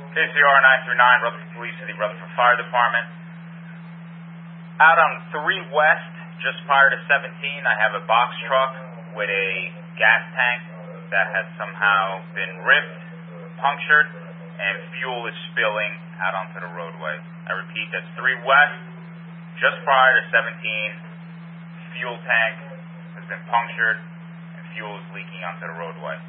KCR 939, Rutherford Police City, Rutherford Fire Department. Out on 3 West, just prior to 17, I have a box truck with a gas tank that has somehow been ripped, punctured, and fuel is spilling out onto the roadway. I repeat, that's 3 West, just prior to 17, fuel tank has been punctured, and fuel is leaking onto the roadway.